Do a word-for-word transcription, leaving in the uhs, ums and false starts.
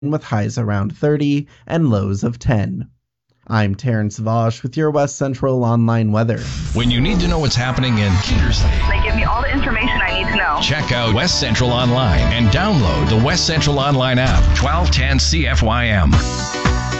with highs around thirty and lows of ten. I'm Terrence Vosh with your West Central Online weather. When you need to know what's happening in Kearsley, they give me all the information I need to know. Check out West Central Online and download the West Central Online app, twelve ten C F Y M.